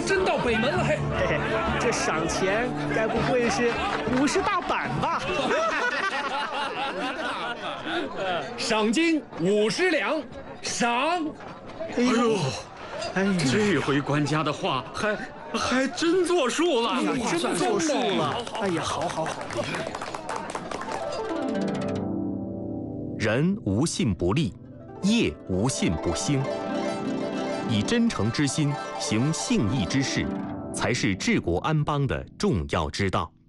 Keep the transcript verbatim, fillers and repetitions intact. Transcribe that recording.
真到北门了嘿！ 嘿嘿，这赏钱该不会是五十大板吧？ 赏金五十两，赏。 哎呦，哎，这回官家的话还还真作数了， 真作数了。哎呀，好好好。 人无信不立，业无信不兴。以真诚之心行信义之事，才是治国安邦的重要之道。